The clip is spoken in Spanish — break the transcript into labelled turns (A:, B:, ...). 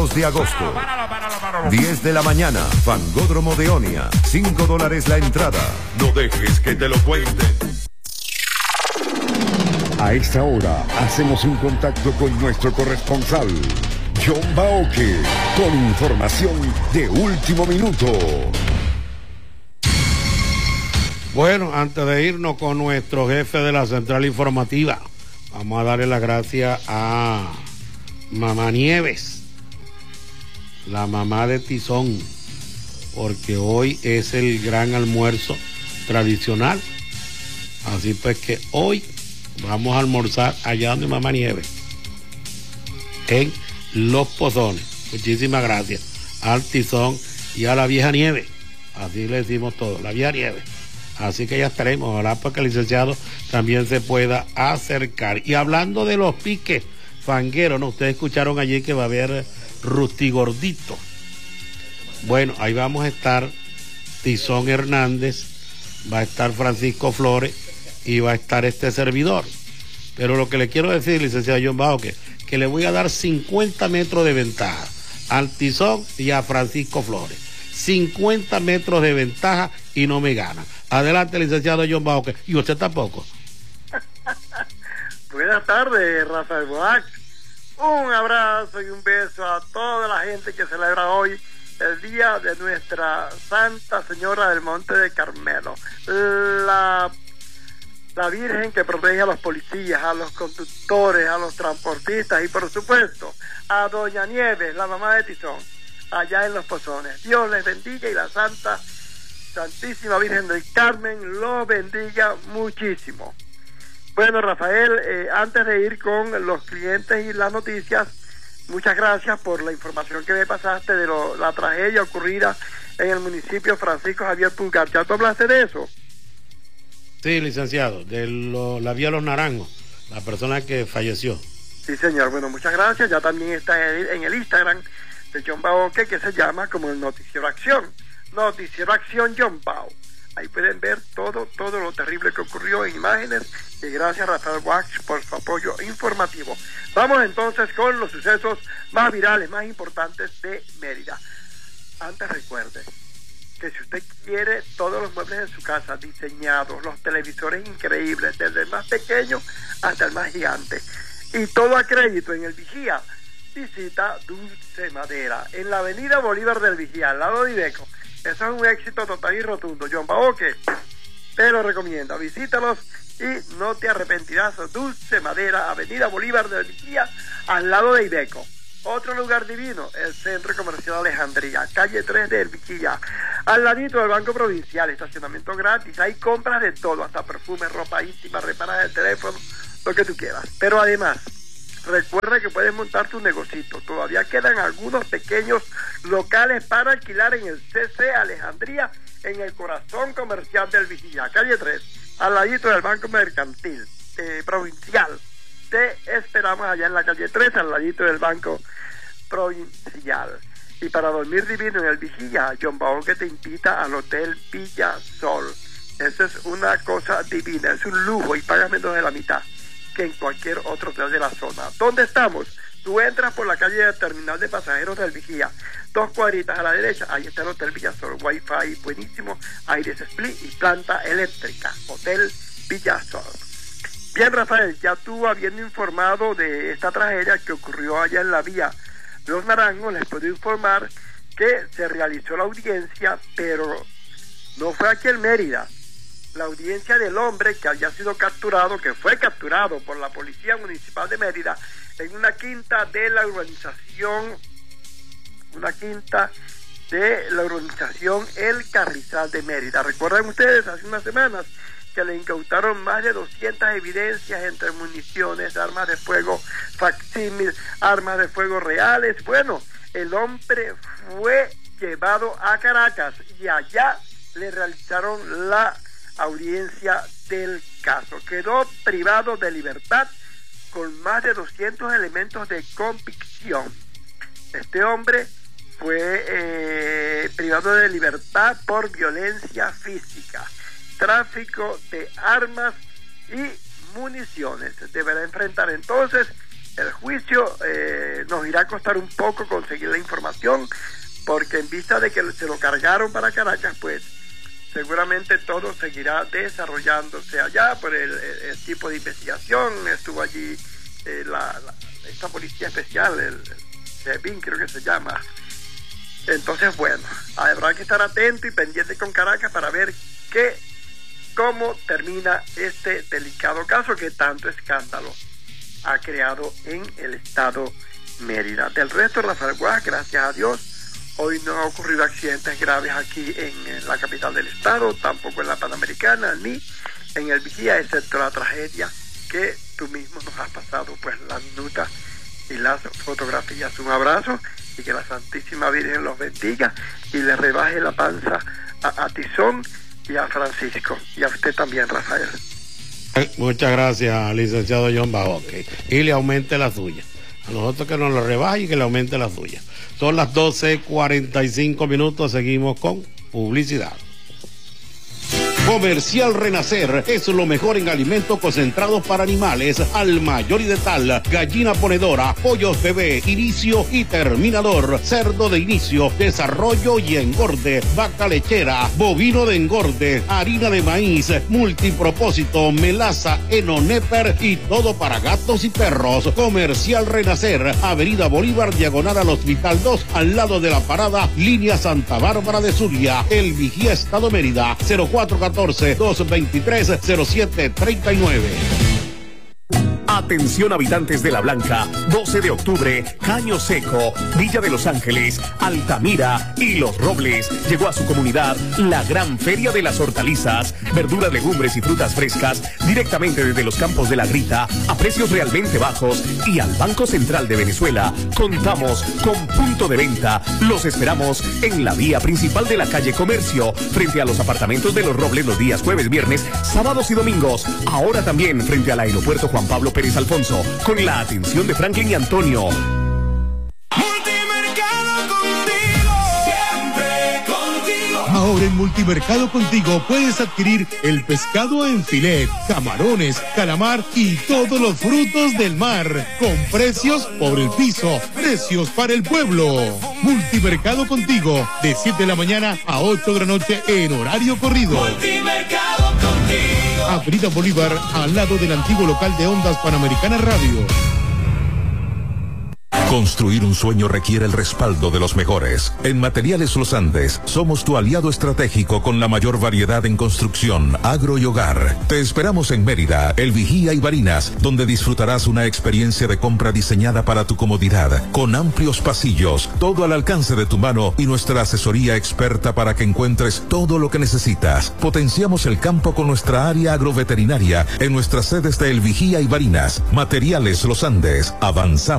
A: 2 de agosto. 10 de la mañana, Fangódromo de Onia. $5 la entrada. No dejes que te lo cuenten.
B: A esta hora hacemos un contacto con nuestro corresponsal, John Baoque, con información de último minuto.
C: Bueno, antes de irnos con nuestro jefe de la central informativa, vamos a darle las gracias a Mamá Nieves, la mamá de Tizón, porque hoy es el gran almuerzo tradicional. Así pues que hoy vamos a almorzar allá donde Mamá Nieves, en Los Pozones. Muchísimas gracias al Tizón y a la vieja Nieve. Así le decimos todo, la vieja Nieve. Así que ya estaremos, ojalá porque el licenciado también se pueda acercar. Y hablando de los piques fangueros, ¿no? Ustedes escucharon allí que va a haber Rustigordito. Bueno, ahí vamos a estar Tizón Hernández, va a estar Francisco Flores y va a estar este servidor. Pero lo que le quiero decir, licenciado John Baoque, que le voy a dar 50 metros de ventaja al Tizón y a Francisco Flores. 50 metros de ventaja y no me gana. Adelante, licenciado John Baoque. Y usted tampoco.
D: Buenas tardes, Rafael Boac. Un abrazo y un beso a toda la gente que celebra hoy el día de nuestra Santa Señora del Monte de Carmelo. La Virgen que protege a los policías, a los conductores, a los transportistas y por supuesto a Doña Nieves, la mamá de Tizón, allá en Los Pozones. Dios les bendiga y la Santísima Virgen del Carmen los bendiga muchísimo. Bueno, Rafael, antes de ir con los clientes y las noticias, muchas gracias por la información que me pasaste de la tragedia ocurrida en el municipio Francisco Javier Pulgar. ¿Ya tú hablaste de eso?
C: Sí, licenciado, de la vía Los Naranjos, la persona que falleció.
D: Sí, señor. Bueno, muchas gracias. Ya también está en el Instagram de John Baoque, que se llama como el Noticiero Acción. Noticiero Acción John Bao. Ahí pueden ver todo lo terrible que ocurrió en imágenes. Y gracias a Rafael Wax por su apoyo informativo. Vamos entonces con los sucesos más virales, más importantes de Mérida. Antes recuerde que si usted quiere todos los muebles en su casa diseñados, los televisores increíbles, desde el más pequeño hasta el más gigante, y todo a crédito en el Vigía, visita Dulce Madera, en la avenida Bolívar del Vigía, al lado de Ibeco. Eso es un éxito total y rotundo. John Baoque te lo recomienda. Visítalos y no te arrepentirás. Dulce Madera, avenida Bolívar del Vigía, al lado de Ibeco. Otro lugar divino, el Centro Comercial Alejandría, calle 3 del Vigía, al ladito del Banco Provincial, estacionamiento gratis. Hay compras de todo, hasta perfume, ropa íntima, reparar el teléfono, lo que tú quieras. Pero además, recuerda que puedes montar tu negocito. Todavía quedan algunos pequeños locales para alquilar en el CC Alejandría, en el corazón comercial del Vigía, calle 3, al ladito del Banco Mercantil Provincial. Te esperamos allá en la calle 3, al ladito del Banco Provincial. Y para dormir divino en el Vigía, John Baoque te invita al Hotel Villa Sol. Eso es una cosa divina, es un lujo y pagas menos de la mitad que en cualquier otro hotel de la zona. ¿Dónde estamos? Tú entras por la calle del terminal de pasajeros del Vigía, 2 cuadritas a la derecha, ahí está el Hotel Villasol, Wi-Fi buenísimo, aires split y planta eléctrica. Hotel Villasol. Bien, Rafael, ya tú habiendo informado de esta tragedia que ocurrió allá en la vía Los Naranjos, les puedo informar que se realizó la audiencia, pero no fue aquí en Mérida. La audiencia del hombre que había sido capturado, que fue capturado por la Policía Municipal de Mérida en una quinta de la urbanización El Carrizal de Mérida. Recuerdan ustedes, hace unas semanas, que le incautaron más de 200 evidencias entre municiones, armas de fuego facsímil, armas de fuego reales. Bueno, el hombre fue llevado a Caracas y allá le realizaron la audiencia del caso. Quedó privado de libertad con más de 200 elementos de convicción. Este hombre fue privado de libertad por violencia física, tráfico de armas y municiones. Deberá enfrentar entonces El juicio nos irá a costar un poco conseguir la información, porque en vista de que se lo cargaron para Caracas, pues seguramente todo seguirá desarrollándose allá por el tipo de investigación. Estuvo allí esta policía especial, el SEBIN creo que se llama. Entonces, bueno, habrá que estar atento y pendiente con Caracas para ver cómo termina este delicado caso que tanto escándalo ha creado en el estado Mérida. Del resto, Rafael Guas, gracias a Dios, hoy no ha ocurrido accidentes graves aquí en la capital del estado, tampoco en la Panamericana, ni en el Vigía, excepto la tragedia que tú mismo nos has pasado, pues la minuta y las fotografías. Un abrazo y que la Santísima Virgen los bendiga y le rebaje la panza a Tizón y a Francisco, y a usted también, Rafael.
C: Muchas gracias, licenciado John Bajoque, y le aumente la suya. A nosotros que nos lo rebaje y que le aumente la suya. Son las 12:45, seguimos con publicidad. Comercial Renacer es lo mejor en alimentos concentrados para animales al mayor y de tal: gallina ponedora, pollos bebé, inicio y terminador, cerdo de inicio, desarrollo y engorde, vaca lechera, bovino de engorde, harina de maíz, multipropósito, melaza, heno, néper y todo para gatos y perros. Comercial Renacer, Avenida Bolívar, diagonal al Hospital 2, al lado de la parada, línea Santa Bárbara de Zulia. El Vigía, Estado Mérida, 0414-223-0739.
E: Atención habitantes de La Blanca, 12 de octubre, Caño Seco, Villa de Los Ángeles, Altamira y Los Robles. Llegó a su comunidad la gran feria de las hortalizas, verduras, legumbres y frutas frescas directamente desde los campos de La Grita a precios realmente bajos, y al Banco Central de Venezuela contamos con punto de venta. Los esperamos en la vía principal de la calle Comercio, frente a los apartamentos de Los Robles, los días jueves, viernes, sábados y domingos. Ahora también frente al aeropuerto Juan Pablo Pérez Alfonso, con la atención de Franklin y Antonio.
F: Multimercado Contigo, siempre contigo.
G: Ahora en Multimercado Contigo puedes adquirir el pescado en filet, camarones, calamar y todos los frutos del mar, con precios por el piso, precios para el pueblo. Multimercado Contigo, de 7 de la mañana a 8 de la noche en horario corrido.
F: Multimercado Contigo.
G: Avenida Bolívar, al lado del antiguo local de Ondas Panamericana Radio.
A: Construir un sueño requiere el respaldo de los mejores. En Materiales Los Andes somos tu aliado estratégico con la mayor variedad en construcción, agro y hogar. Te esperamos en Mérida, El Vigía y Barinas, donde disfrutarás una experiencia de compra diseñada para tu comodidad, con amplios pasillos, todo al alcance de tu mano y nuestra asesoría experta para que encuentres todo lo que necesitas. Potenciamos el campo con nuestra área agroveterinaria en nuestras sedes de El Vigía y Barinas. Materiales Los Andes. Avanzamos.